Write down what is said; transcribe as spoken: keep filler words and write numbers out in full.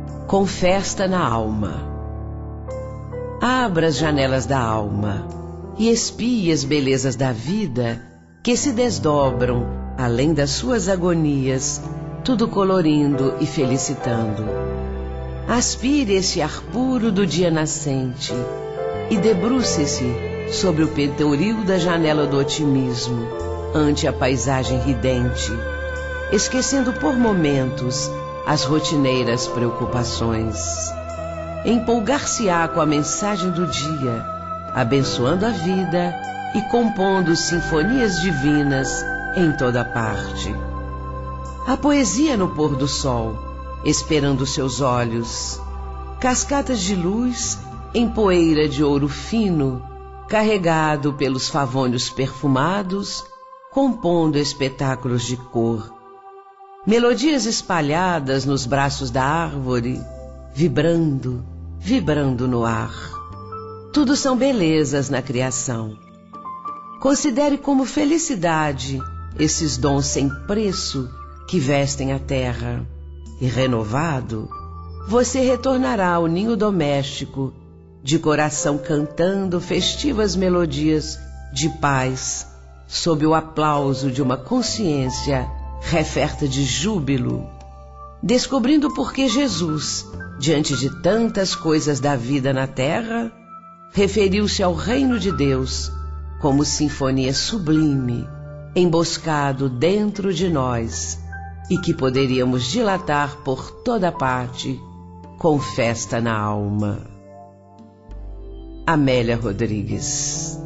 com festa na alma. Abra as janelas da alma e espie as belezas da vida que se desdobram além das suas agonias, tudo colorindo e felicitando. Aspire esse ar puro do dia nascente e debruce-se sobre o pentoril da janela do otimismo, ante a paisagem ridente, esquecendo por momentos as rotineiras preocupações. Empolgar-se-á com a mensagem do dia, abençoando a vida e compondo sinfonias divinas em toda parte. A poesia no pôr do sol, esperando seus olhos, cascatas de luz em poeira de ouro fino, carregado pelos favônios perfumados, compondo espetáculos de cor. Melodias espalhadas nos braços da árvore, vibrando, vibrando no ar. Tudo são belezas na criação. Considere como felicidade esses dons sem preço que vestem a terra. E renovado, você retornará ao ninho doméstico, de coração cantando festivas melodias de paz, sob o aplauso de uma consciência referta de júbilo, descobrindo por que Jesus, diante de tantas coisas da vida na terra, referiu-se ao reino de Deus como sinfonia sublime, emboscado dentro de nós, e que poderíamos dilatar por toda parte com festa na alma. Amélia Rodrigues.